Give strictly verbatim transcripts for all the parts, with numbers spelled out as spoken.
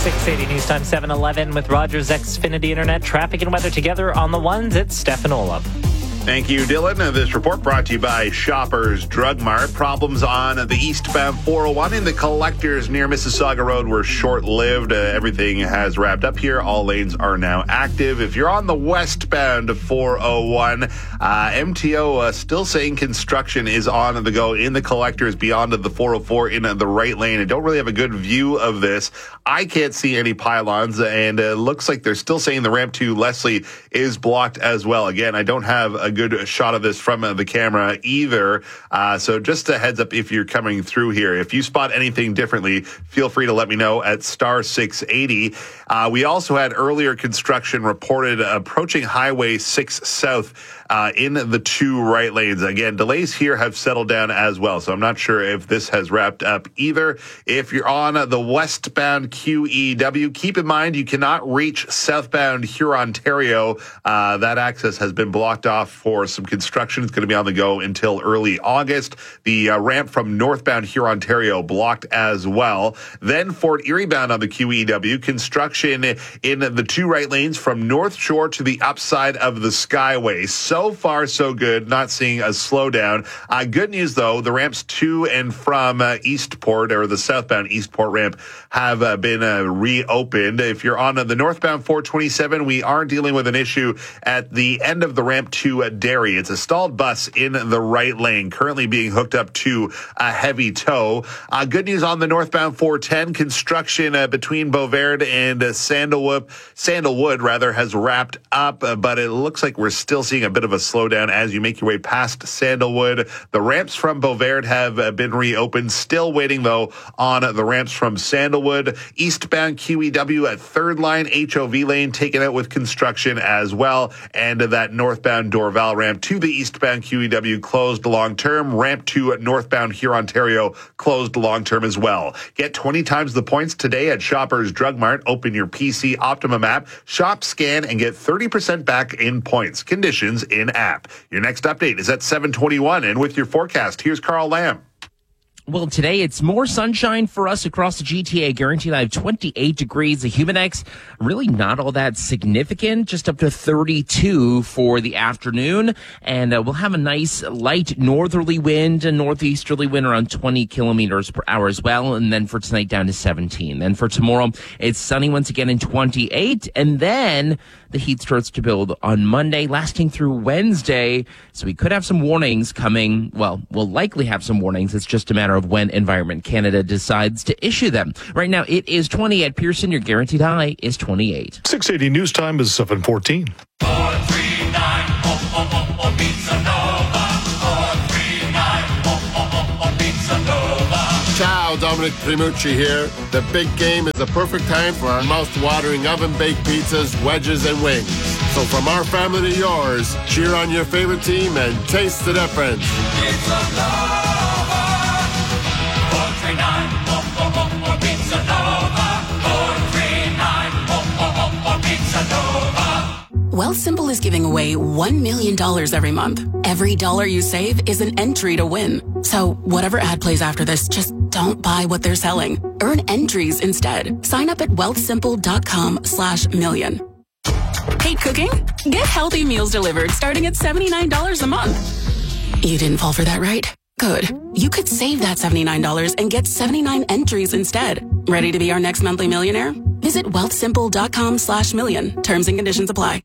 six eighty News Time seven eleven with Rogers Xfinity Internet. Traffic and weather together on the ones. It's Stefan Olaf. Thank you, Dylan. This report brought to you by Shoppers Drug Mart. Problems on the eastbound four oh one in the collectors near Mississauga Road were short-lived. Uh, everything has wrapped up here. All lanes are now active. If you're on the westbound four oh one, uh, M T O uh, still saying construction is on the go in the collectors beyond the four oh four in the right lane. I don't really have a good view of this. I can't see any pylons, and it uh, looks like they're still saying the ramp to Leslie is blocked as well. Again, I don't have a good shot of this from uh, the camera either. Uh, so just a heads up if you're coming through here. If you spot anything differently, feel free to let me know at star six eighty. Uh, we also had earlier construction reported approaching Highway six South uh, in the two right lanes. Again, delays here have settled down as well, so I'm not sure if this has wrapped up either. If you're on the westbound Q E W, keep in mind you cannot reach southbound Hurontario. Uh, that access has been blocked off for some construction. It's going to be on the go until early August. The uh, ramp from northbound Hurontario blocked as well. Then Fort Erie bound on the Q E W. Construction in the two right lanes from North Shore to the upside of the Skyway. So far, so good. Not seeing a slowdown. Uh, good news, though, the ramps to and from uh, Eastport, or the southbound Eastport ramp, have uh, been uh, reopened. If you're on uh, the northbound four twenty-seven, we are dealing with an issue at the end of the ramp to uh, Derry. It's a stalled bus in the right lane, currently being hooked up to a heavy tow. Uh, good news on the northbound four ten. Construction uh, between Beauvert and uh, Sandalwood, Sandalwood rather, has wrapped up, uh, but it looks like we're still seeing a bit of a slowdown as you make your way past Sandalwood. The ramps from Beauvert have uh, been reopened. Still waiting, though, on uh, the ramps from Sandalwood. Eastbound Q E W at third line, H O V lane taken out with construction as well, and uh, that northbound Dorval ramp to the eastbound Q E W closed long-term. Ramp to northbound Hurontario closed long-term as well. Get twenty times the points today at Shoppers Drug Mart. Open your P C Optimum app, shop, scan, and get thirty percent back in points. Conditions in app. Your next update is at seven twenty-one, and with your forecast, here's Carl Lamb. Well, today it's more sunshine for us across the G T A. Guaranteed I have twenty-eight degrees. The humid index really not all that significant, just up to thirty-two for the afternoon. And uh, we'll have a nice light northerly wind and northeasterly wind around twenty kilometers per hour as well. And then for tonight down to seventeen. Then for tomorrow, it's sunny once again in twenty-eight. And then the heat starts to build on Monday, lasting through Wednesday. So we could have some warnings coming. Well, we'll likely have some warnings. It's just a matter of when Environment Canada decides to issue them. Right now, it is twenty at Pearson. Your guaranteed high is twenty-eight. six eighty News Time is seven fourteen. four three nine, oh, oh, oh, oh, Pizza Nova. four three nine, oh, oh, oh, oh, Pizza Nova. Ciao, Dominic Primucci here. The big game is the perfect time for our mouth-watering oven-baked pizzas, wedges, and wings. So from our family to yours, cheer on your favorite team and taste the difference. Pizza Nova. four three nine, oh, oh, oh, oh, Pizza Nova. four three nine, oh, oh, oh, oh, Pizza Nova. Wealthsimple is giving away one million dollars every month. Every dollar you save is an entry to win. So whatever ad plays after this, just don't buy what they're selling. Earn entries instead. Sign up at wealthsimple.com slash million. Hate cooking? Get healthy meals delivered starting at seventy-nine dollars a month. You didn't fall for that, right? Good. You could save that seventy-nine dollars and get seventy-nine entries instead. Ready to be our next monthly millionaire? Visit wealthsimple.com slash million. Terms and conditions apply.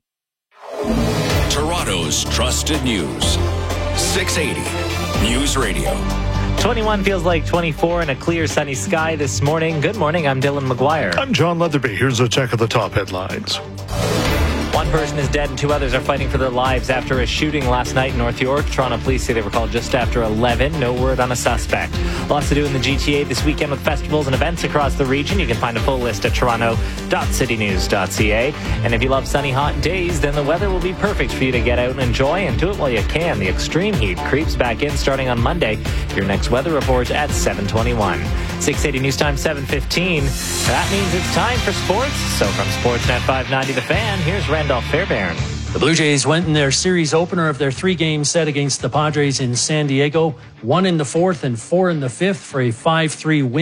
Toronto's trusted news. six eighty News Radio. twenty-one feels like twenty-four in a clear sunny sky this morning. Good morning, I'm Dylan McGuire. I'm John Leatherby. Here's a check of the top headlines. One person is dead and two others are fighting for their lives after a shooting last night in North York. Toronto police say they were called just after eleven. No word on a suspect. Lots to do in the G T A this weekend with festivals and events across the region. You can find a full list at toronto dot city news dot c a. And if you love sunny, hot days, then the weather will be perfect for you to get out and enjoy, and do it while you can. The extreme heat creeps back in starting on Monday. Your next weather report at seven twenty-one. six eighty News Time, seven fifteen. That means it's time for sports. So from Sportsnet five ninety The Fan, here's Randolph Fairbairn. The Blue Jays went in their series opener of their three-game set against the Padres in San Diego, one in the fourth and four in the fifth for a five three win.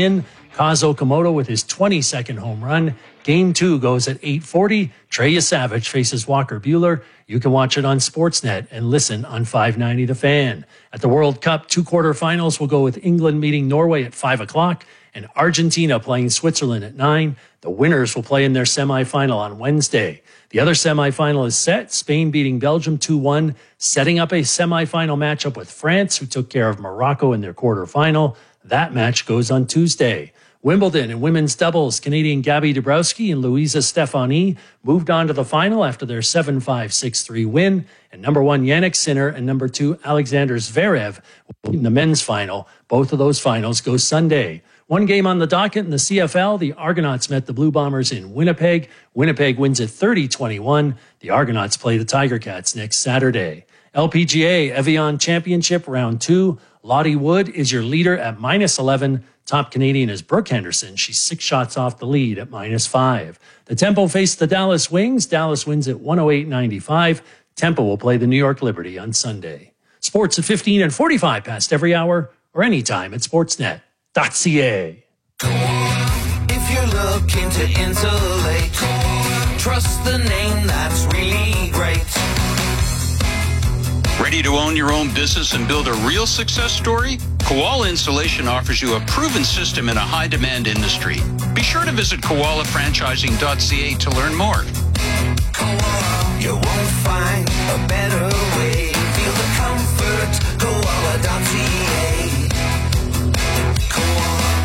Kaz Okamoto with his twenty-second home run. Game two goes at eight forty. Trey Savage faces Walker Buehler. You can watch it on Sportsnet and listen on five ninety The Fan. At the World Cup, two quarterfinals will go with England meeting Norway at five o'clock and Argentina playing Switzerland at nine. The winners will play in their semifinal on Wednesday. The other semifinal is set, Spain beating Belgium two one, setting up a semifinal matchup with France, who took care of Morocco in their quarterfinal. That match goes on Tuesday. Wimbledon and women's doubles, Canadian Gabby Dabrowski and Louisa Stefani moved on to the final after their seven five, six three win. And number one Yannick Sinner and number two Alexander Zverev will be in the men's final. Both of those finals go Sunday. One game on the docket in the C F L, the Argonauts met the Blue Bombers in Winnipeg. Winnipeg wins at thirty twenty-one. The Argonauts play the Tiger Cats next Saturday. L P G A Evian Championship Round two. Lottie Wood is your leader at minus eleven. Top Canadian is Brooke Henderson. She's six shots off the lead at minus five. The Tempo face the Dallas Wings. Dallas wins at one oh eight ninety-five. Tempo will play the New York Liberty on Sunday. Sports at fifteen and forty-five past every hour or anytime at sportsnet dot c a. If you're looking to insulate, trust the name that's really great. Ready to own your own business and build a real success story? Koala Insulation offers you a proven system in a high-demand industry. Be sure to visit koala franchising dot c a to learn more. Koala, you won't find a better way. Feel the comfort, koala dot c a. Koala.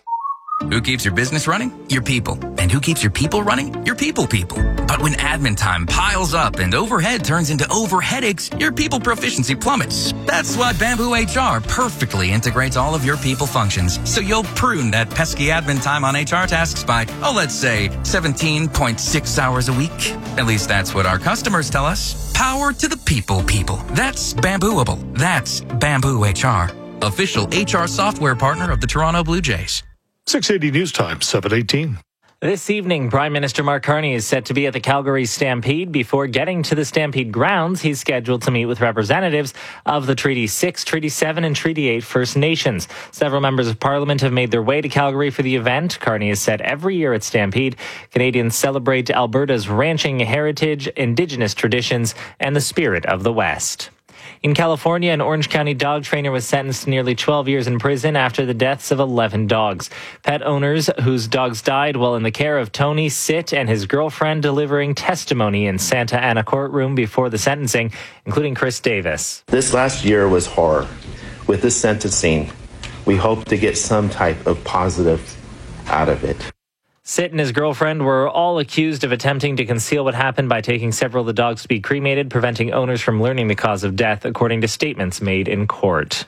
Who keeps your business running? Your people. And who keeps your people running? Your people people. But when admin time piles up and overhead turns into over headaches, your people proficiency plummets. That's why Bamboo H R perfectly integrates all of your people functions. So you'll prune that pesky admin time on H R tasks by, oh, let's say seventeen point six hours a week. At least that's what our customers tell us. Power to the people people. That's Bambooable. That's Bamboo H R. Official H R software partner of the Toronto Blue Jays. six eighty News Time, seven eighteen. This evening, Prime Minister Mark Carney is set to be at the Calgary Stampede. Before getting to the Stampede grounds, he's scheduled to meet with representatives of the Treaty six, Treaty seven, and Treaty eight First Nations. Several members of Parliament have made their way to Calgary for the event. Carney is set every year at Stampede. Canadians celebrate Alberta's ranching heritage, Indigenous traditions, and the spirit of the West. In California, an Orange County dog trainer was sentenced to nearly twelve years in prison after the deaths of eleven dogs. Pet owners whose dogs died while in the care of Tony Sitt and his girlfriend delivering testimony in Santa Ana courtroom before the sentencing, including Chris Davis. This last year was horror. With this sentencing, we hope to get some type of positive out of it. Sitt and his girlfriend were all accused of attempting to conceal what happened by taking several of the dogs to be cremated, preventing owners from learning the cause of death, according to statements made in court.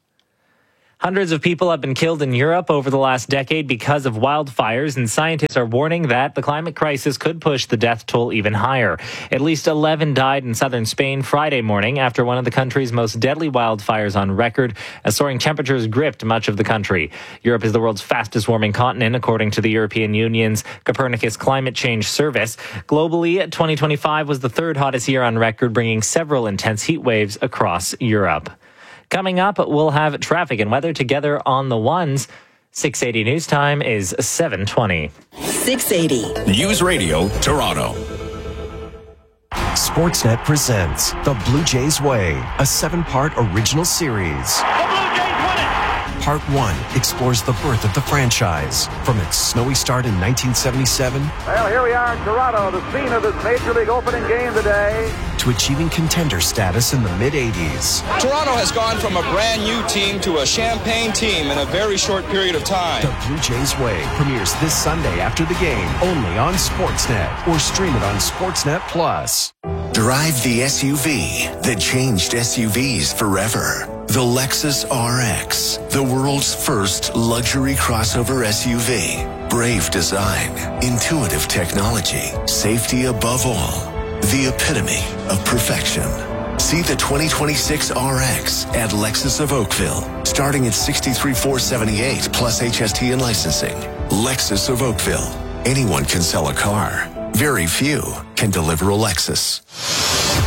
Hundreds of people have been killed in Europe over the last decade because of wildfires, and scientists are warning that the climate crisis could push the death toll even higher. At least eleven died in southern Spain Friday morning after one of the country's most deadly wildfires on record, as soaring temperatures gripped much of the country. Europe is the world's fastest warming continent, according to the European Union's Copernicus Climate Change Service. Globally, twenty twenty-five was the third hottest year on record, bringing several intense heat waves across Europe. Coming up, we'll have traffic and weather together on the ones. six eighty News Time is seven twenty. six eighty. News Radio, Toronto. Sportsnet presents The Blue Jays Way, a seven-part original series. Part one explores the birth of the franchise, from its snowy start in nineteen seventy-seven well, here we are in Toronto, the scene of this Major League opening game today, to achieving contender status in the mid-eighties. Toronto has gone from a brand new team to a champagne team in a very short period of time. The Blue Jays Way premieres this Sunday after the game, only on Sportsnet, or stream it on Sportsnet Plus. Drive the S U V that changed S U Vs forever. The Lexus R X, the world's first luxury crossover S U V. Brave design, intuitive technology, safety above all. The epitome of perfection. See the twenty twenty-six R X at Lexus of Oakville, starting at sixty-three thousand four hundred seventy-eight dollars plus H S T and licensing. Lexus of Oakville. Anyone can sell a car. Very few can deliver a Lexus.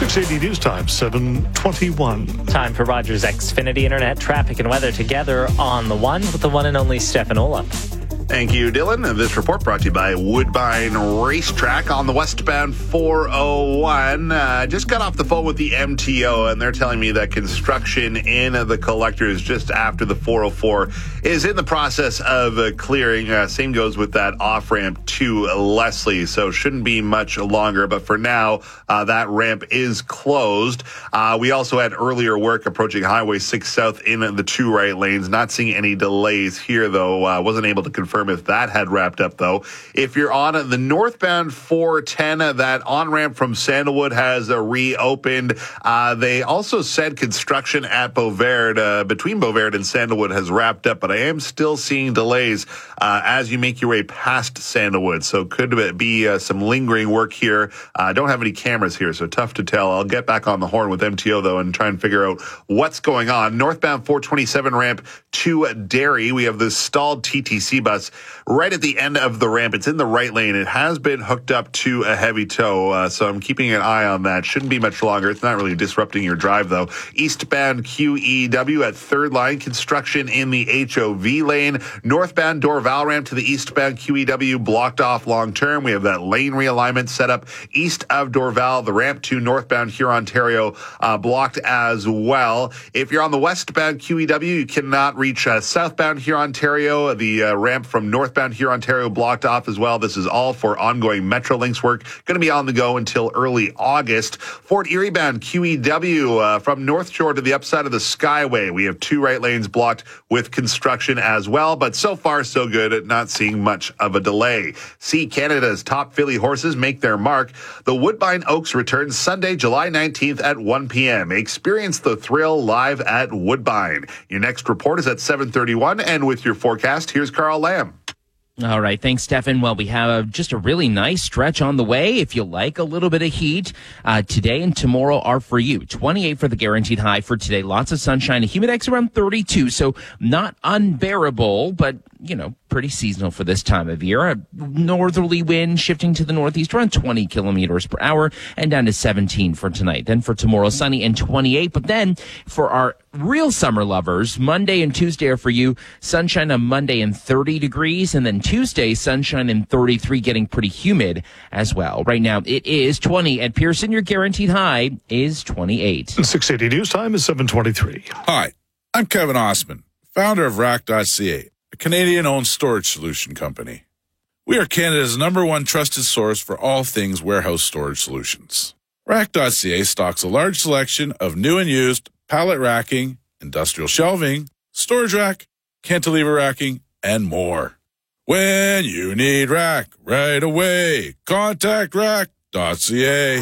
six eighty News Time, seven twenty-one. Time for Rogers Xfinity Internet traffic and weather together on the one with the one and only Stefan Ola. Thank you, Dylan. This report brought to you by Woodbine Racetrack on the westbound four oh one. Uh, just got off the phone with the M T O, and they're telling me that construction in the collectors just after the four oh four is in the process of uh, clearing. Uh, same goes with that off-ramp to Leslie, so shouldn't be much longer. But for now, uh, that ramp is closed. Uh, we also had earlier work approaching Highway six South in the two right lanes. Not seeing any delays here, though. Uh, wasn't able to confirm if that had wrapped up, though. If you're on the northbound four ten, that on-ramp from Sandalwood has uh, reopened. Uh, they also said construction at Beauvert, uh, between Beauvert and Sandalwood, has wrapped up, but I am still seeing delays uh, as you make your way past Sandalwood. So could be uh, some lingering work here. I uh, don't have any cameras here, so tough to tell. I'll get back on the horn with M T O, though, and try and figure out what's going on. Northbound four twenty-seven ramp to Derry. We have this stalled T T C bus right at the end of the ramp. It's in the right lane. It has been hooked up to a heavy tow, uh, so I'm keeping an eye on that. Shouldn't be much longer. It's not really disrupting your drive, though. Eastbound Q E W at third line. Construction in the H O V lane. Northbound Dorval ramp to the eastbound Q E W blocked off long term. We have that lane realignment set up east of Dorval. The ramp to northbound Hurontario uh, blocked as well. If you're on the westbound Q E W, you cannot reach uh, southbound Hurontario. The uh, ramp from northbound Hurontario blocked off as well. This is all for ongoing Metrolinx work. Going to be on the go until early August. Fort Erie bound Q E W uh, from North Shore to the upside of the Skyway. We have two right lanes blocked with construction as well, but so far so good at not seeing much of a delay. See Canada's top filly horses make their mark. The Woodbine Oaks returns Sunday, July nineteenth at one p.m. Experience the thrill live at Woodbine. Your next report is at seven thirty-one, and with your forecast, here's Carl Lamb. All right. Thanks, Stefan. Well, we have just a really nice stretch on the way. If you like a little bit of heat, uh, today and tomorrow are for you. twenty-eight for the guaranteed high for today. Lots of sunshine. A humidex around thirty-two. So not unbearable, but, you know, pretty seasonal for this time of year. A northerly wind shifting to the northeast around twenty kilometers per hour and down to seventeen for tonight. Then for tomorrow, sunny and twenty-eight. But then for our real summer lovers, Monday and Tuesday are for you. Sunshine on Monday and thirty degrees. And then Tuesday, sunshine and thirty-three, getting pretty humid as well. Right now, it is twenty at Pearson. Your guaranteed high is twenty-eight. six eighty News Time is seven twenty-three. Hi, I'm Kevin Osman, founder of Rack dot C A, a Canadian-owned storage solution company. We are Canada's number one trusted source for all things warehouse storage solutions. Rack dot C A stocks a large selection of new and used pallet racking, industrial shelving, storage rack, cantilever racking, and more. When you need rack right away, contact Rack dot C A.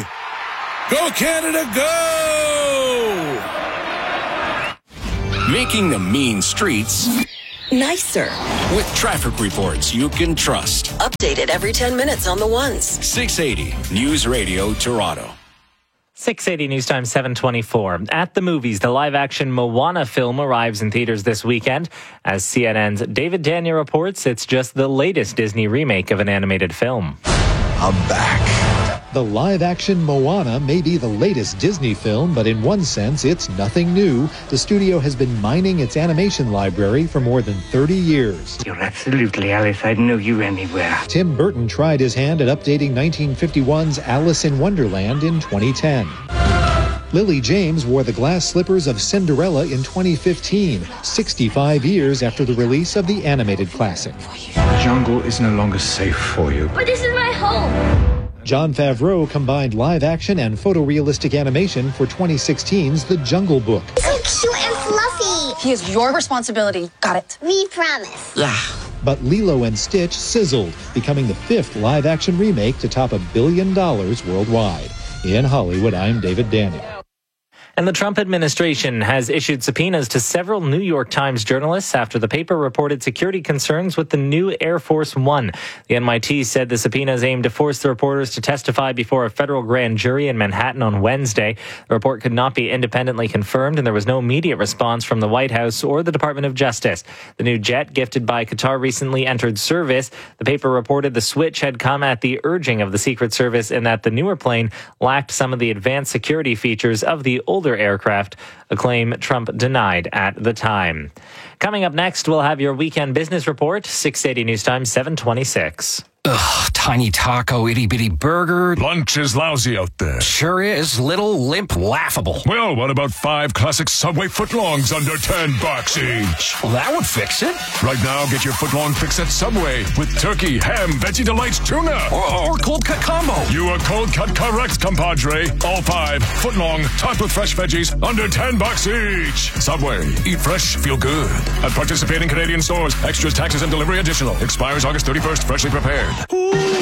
Go Canada, go! Making the mean streets nicer with traffic reports you can trust. Updated every ten minutes on the ones. six eighty News Radio Toronto. six eighty News Time, seven twenty-four. At the movies, the live-action Moana film arrives in theaters this weekend. As C N N's David Daniel reports, it's just the latest Disney remake of an animated film. I'm back. The live-action Moana may be the latest Disney film, but in one sense, it's nothing new. The studio has been mining its animation library for more than thirty years. You're absolutely Alice. I'd know you anywhere. Tim Burton tried his hand at updating nineteen fifty-one's Alice in Wonderland in twenty ten. Lily James wore the glass slippers of Cinderella in twenty fifteen, sixty-five years after the release of the animated classic. The jungle is no longer safe for you. But this is my home. Jon Favreau combined live action and photorealistic animation for twenty sixteen's The Jungle Book. So cute and fluffy. He is your responsibility. Got it. We promise. Yeah. But Lilo and Stitch sizzled, becoming the fifth live-action remake to top a billion dollars worldwide. In Hollywood, I'm David Daniel. And the Trump administration has issued subpoenas to several New York Times journalists after the paper reported security concerns with the new Air Force One. The N Y T said the subpoenas aim to force the reporters to testify before a federal grand jury in Manhattan on Wednesday. The report could not be independently confirmed, and there was no immediate response from the White House or the Department of Justice. The new jet, gifted by Qatar, recently entered service. The paper reported the switch had come at the urging of the Secret Service and that the newer plane lacked some of the advanced security features of the older aircraft, a claim Trump denied at the time. Coming up next, we'll have your weekend business report, six eighty News Time, seven twenty-six. Ugh, tiny taco, itty bitty burger. Lunch is lousy out there. Sure is. Little, limp, laughable. Well, what about five classic Subway footlongs under ten bucks each? Well, that would fix it. Right now, get your footlong fix at Subway with turkey, ham, veggie delights, tuna. Or, or cold cut combo. You are cold cut correct, compadre. All five footlong, topped with fresh veggies, under ten bucks each. Subway. Eat fresh, feel good. At participating Canadian stores. Extras, taxes, and delivery additional. Expires August thirty-first. Freshly prepared. Ooh.